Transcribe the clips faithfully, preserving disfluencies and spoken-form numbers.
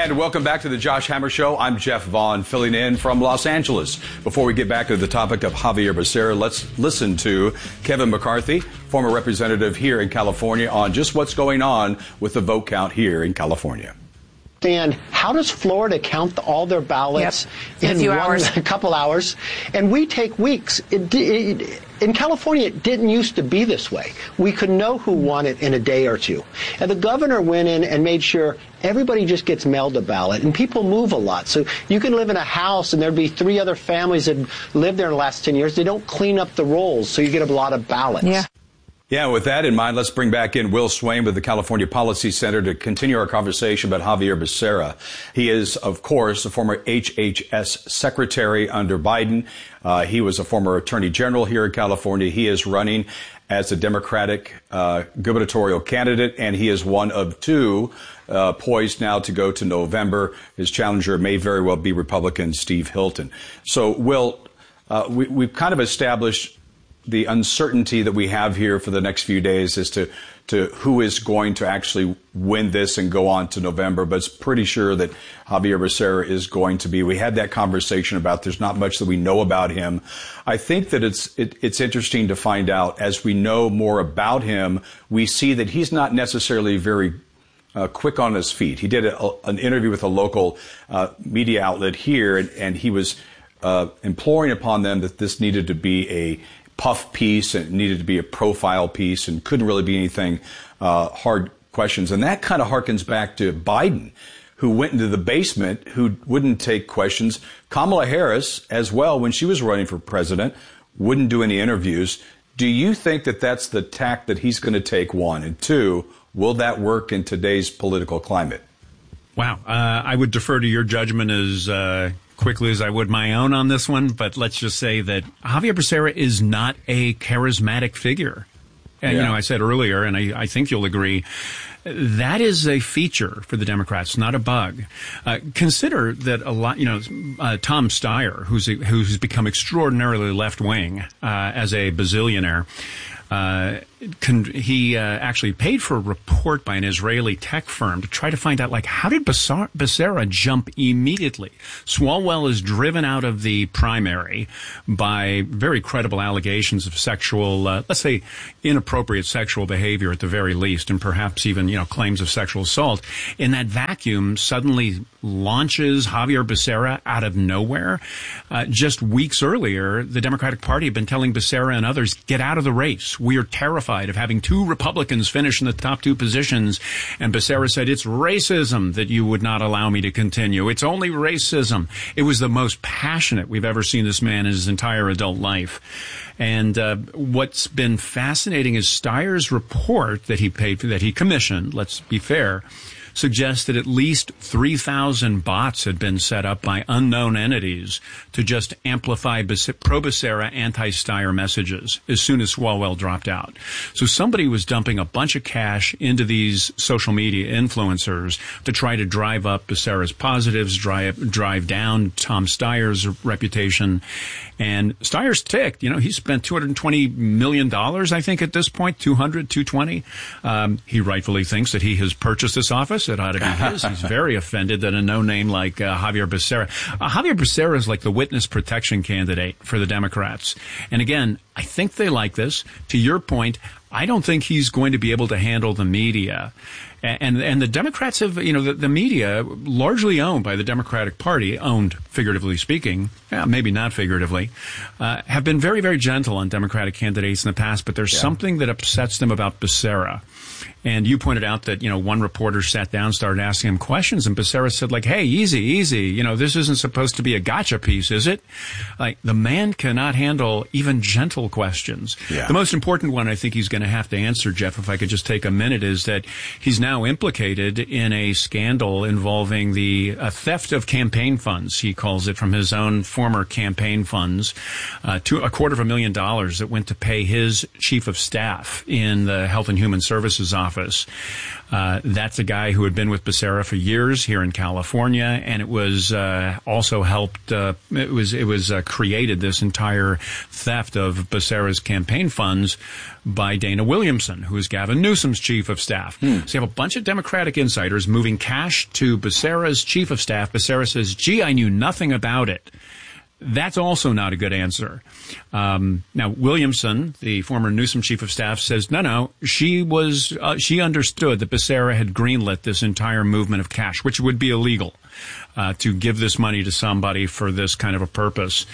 And welcome back to the Josh Hammer Show. I'm Jeff Vaughn, filling in from Los Angeles. Before we get back to the topic of Xavier Becerra, let's listen to Kevin McCarthy, former representative here in California, on just what's going on with the vote count here in California. And how does Florida count all their ballots yep. in, in one, hours. a couple hours? And we take weeks. It, it, in California, it didn't used to be this way. We could know who won it in a day or two. And the governor went in and made sure everybody just gets mailed a ballot. And people move a lot. So you can live in a house and there'd be three other families that lived there in the last ten years. They don't clean up the rolls, so you get a lot of ballots. Yeah. Yeah, with that in mind, let's bring back in Will Swain with the California Policy Center to continue our conversation about Xavier Becerra. He is, of course, a former H H S secretary under Biden. Uh, he was a former attorney general here in California. He is running as a Democratic uh, gubernatorial candidate, and he is one of two uh, poised now to go to November. His challenger may very well be Republican Steve Hilton. So, Will, uh, we, we've kind of established the uncertainty that we have here for the next few days as to, to who is going to actually win this and go on to November. But it's pretty sure that Xavier Becerra is going to be. We had that conversation about there's not much that we know about him. I think that it's it, it's interesting to find out as we know more about him, we see that he's not necessarily very Uh, quick on his feet. He did a, an interview with a local uh, media outlet here, and, and he was uh, imploring upon them that this needed to be a puff piece and it needed to be a profile piece and couldn't really be anything uh, hard questions. And that kind of harkens back to Biden, who went into the basement, who wouldn't take questions. Kamala Harris, as well, when she was running for president, wouldn't do any interviews. Do you think that that's the tack that he's going to take, one? And two, will that work in today's political climate? Wow. Uh, I would defer to your judgment as uh, quickly as I would my own on this one. But let's just say that Xavier Becerra is not a charismatic figure. And, yeah. you know, I said earlier, and I, I think you'll agree, that is a feature for the Democrats, not a bug. Uh, consider that a lot, you know, uh, Tom Steyer, who's a, who's become extraordinarily left-wing uh, as a bazillionaire, Uh, con- he uh, actually paid for a report by an Israeli tech firm to try to find out, like, how did Becerra, Becerra jump immediately? Swalwell is driven out of the primary by very credible allegations of sexual, uh, let's say, inappropriate sexual behavior at the very least, and perhaps even, you know, claims of sexual assault. In that vacuum, suddenly launches Xavier Becerra out of nowhere. Uh, just weeks earlier, the Democratic Party had been telling Becerra and others, get out of the race. We are terrified of having two Republicans finish in the top two positions. And Becerra said, it's racism that you would not allow me to continue. It's only racism. It was the most passionate we've ever seen this man in his entire adult life. And uh, what's been fascinating is Steyer's report that he paid for, that he commissioned, let's be fair, suggests that at least three thousand bots had been set up by unknown entities to just amplify pro-Becerra, anti-Steyer messages as soon as Swalwell dropped out. So somebody was dumping a bunch of cash into these social media influencers to try to drive up Becerra's positives, drive, drive down Tom Steyer's reputation. And Steyer's ticked. You know, he spent two hundred twenty million dollars, I think, at this point, two hundred, two hundred twenty. Um, he rightfully thinks that he has purchased this office. It ought to be his. He's very offended that a no-name like uh, Xavier Becerra. Uh, Xavier Becerra is like the witness protection candidate for the Democrats. And again, I think they like this. To your point, I don't think he's going to be able to handle the media. And and the Democrats have, you know, the, the media, largely owned by the Democratic Party, owned figuratively speaking, yeah, maybe not figuratively, uh, have been very, very gentle on Democratic candidates in the past. But there's yeah. something that upsets them about Becerra. And you pointed out that, you know, one reporter sat down, started asking him questions, and Becerra said, like, hey, easy, easy. You know, this isn't supposed to be a gotcha piece, is it? Like, the man cannot handle even gentle questions. Yeah. The most important one I think he's going to have to answer, Jeff, if I could just take a minute, is that he's now implicated in a scandal involving the uh, theft of campaign funds, he calls it, from his own former campaign funds, uh, to a quarter of a million dollars that went to pay his chief of staff in the Health and Human Services office. Uh, that's a guy who had been with Becerra for years here in California, and it was uh, also helped. Uh, it was it was uh, created this entire theft of Becerra's campaign funds by Dana Williamson, who is Gavin Newsom's chief of staff. Hmm. So you have a bunch of Democratic insiders moving cash to Becerra's chief of staff. Becerra says, gee, I knew nothing about it. That's also not a good answer. Um, now, Williamson, the former Newsom chief of staff, says, no, no, she was, uh, she understood that Becerra had greenlit this entire movement of cash, which would be illegal, uh, to give this money to somebody for this kind of a purpose.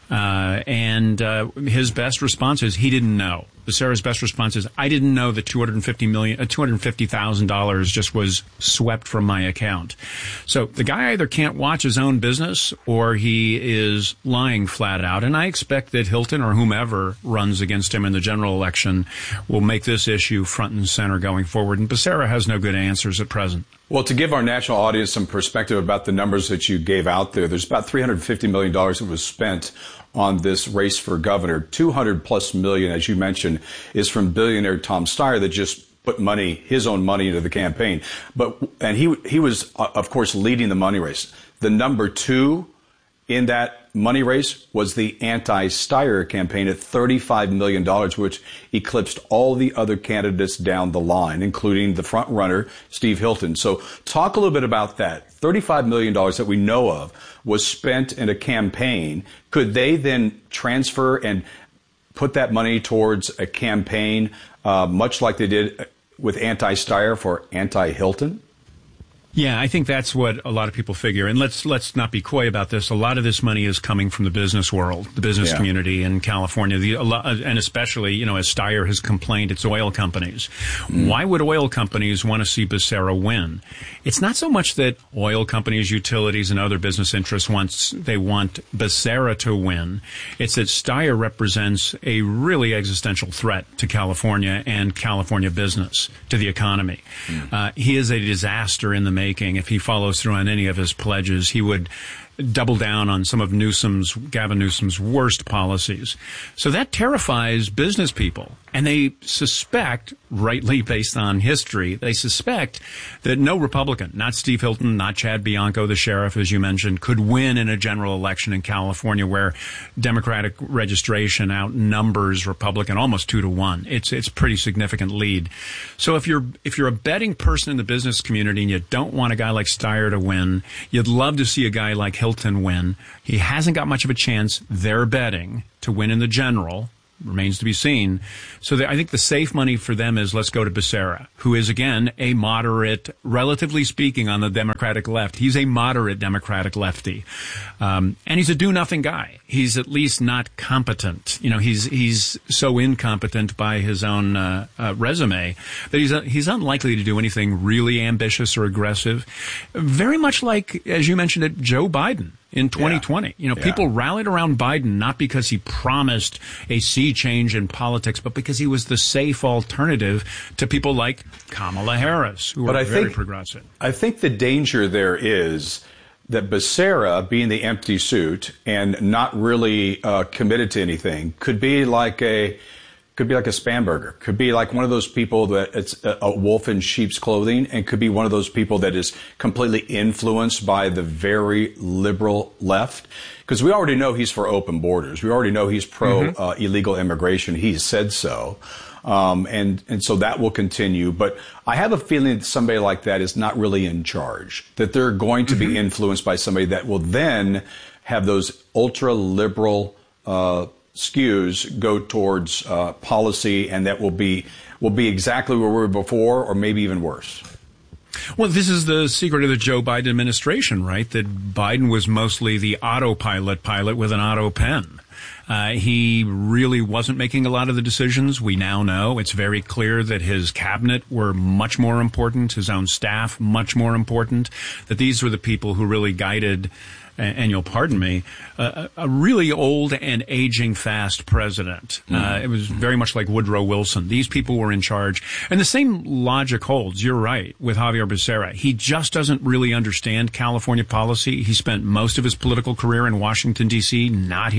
Uh, and, uh, his best response is he didn't know. Becerra's best response is, I didn't know that two hundred fifty million, uh, two hundred fifty thousand dollars just was swept from my account. So the guy either can't watch his own business or he is lying flat out. And I expect that Hilton or whomever runs against him in the general election will make this issue front and center going forward. And Becerra has no good answers at present. Well, to give our national audience some perspective about the numbers that you gave out there, there's about three hundred fifty million dollars that was spent on this race for governor. two hundred plus million, as you mentioned, is from billionaire Tom Steyer that just put money, his own money, into the campaign. But and he he was, uh, of course, leading the money race. The number two in that money race was the anti-Steyer campaign at thirty-five million dollars, which eclipsed all the other candidates down the line, including the front runner, Steve Hilton. So talk a little bit about that. thirty-five million dollars that we know of was spent in a campaign. Could they then transfer and put that money towards a campaign, uh, much like they did with anti-Steyer for anti-Hilton? Yeah, I think that's what a lot of people figure. And let's let's not be coy about this. A lot of this money is coming from the business world, the business yeah. community in California, the, a lot, and especially, you know, as Steyer has complained, it's oil companies. Mm. Why would oil companies want to see Becerra win? It's not so much that oil companies, utilities, and other business interests want they want Becerra to win. It's that Steyer represents a really existential threat to California and California business, to the economy. Mm. Uh, he is a disaster in the making. If he follows through on any of his pledges, he would double down on some of Newsom's, Gavin Newsom's worst policies. So that terrifies business people. And they suspect, rightly based on history, they suspect that no Republican, not Steve Hilton, not Chad Bianco, the sheriff, as you mentioned, could win in a general election in California where Democratic registration outnumbers Republican almost two to one. It's it's pretty significant lead. So if you're if you're a betting person in the business community and you don't want a guy like Steyer to win, you'd love to see a guy like Hilton win. He hasn't got much of a chance, they're betting, to win in the general. Remains to be seen. So the, I think the safe money for them is let's go to Becerra, who is, again, a moderate, relatively speaking, on the Democratic left. He's a moderate Democratic lefty. Um, and he's a do-nothing guy. He's at least not competent. You know, he's he's so incompetent by his own uh, uh, resume that he's uh, he's unlikely to do anything really ambitious or aggressive. Very much like, as you mentioned it, Joe Biden. In twenty twenty, yeah. you know, yeah. people rallied around Biden not because he promised a sea change in politics, but because he was the safe alternative to people like Kamala Harris, who but are I very think, progressive. I think the danger there is that Becerra, being the empty suit and not really uh, committed to anything, could be like a could be like a Spamberger, could be like one of those people that it's a, a wolf in sheep's clothing, and could be one of those people that is completely influenced by the very liberal left. Because we already know he's for open borders. We already know he's pro mm-hmm. uh, illegal immigration. He's said so. Um, and, and so that will continue. But I have a feeling that somebody like that is not really in charge, that they're going to mm-hmm. be influenced by somebody that will then have those ultra liberal uh skews go towards uh, policy, and that will be will be exactly where we were before, or maybe even worse. Well, this is the secret of the Joe Biden administration, right? That Biden was mostly the autopilot pilot with an auto pen. Uh, he really wasn't making a lot of the decisions. We now know it's very clear that his cabinet were much more important, his own staff much more important, that these were the people who really guided, and you'll pardon me, uh, a really old and aging fast president. Mm. Uh, it was very much like Woodrow Wilson. These people were in charge. And the same logic holds, you're right, with Javier Becerra. He just doesn't really understand California policy. He spent most of his political career in Washington, D C, not here.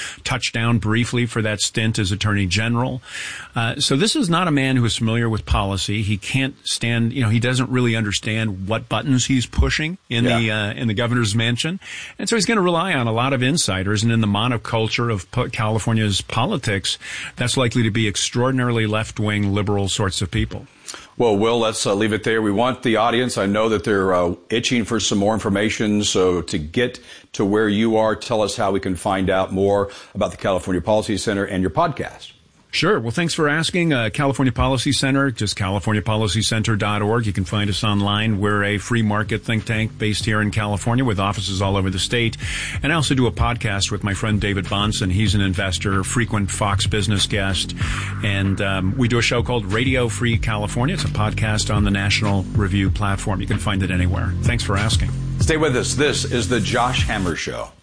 touched down briefly for that stint as Attorney General. Uh, so this is not a man who is familiar with policy. He can't stand, you know, he doesn't really understand what buttons he's pushing in yeah. the uh, in the governor's mansion. And so he's going to rely on a lot of insiders. And in the monoculture of po- California's politics, that's likely to be extraordinarily left-wing liberal sorts of people. Well, Will, let's uh, leave it there. We want the audience, I know that they're uh, itching for some more information. So to get to where you are, tell us how we can find out more about the California Policy Center and your podcast. Sure. Well, thanks for asking. Uh, California Policy Center, just california policy center dot org. You can find us online. We're a free market think tank based here in California with offices all over the state. And I also do a podcast with my friend David Bahnsen. He's an investor, frequent Fox Business guest. And um, we do a show called Radio Free California. It's a podcast on the National Review platform. You can find it anywhere. Thanks for asking. Stay with us. This is the Josh Hammer Show.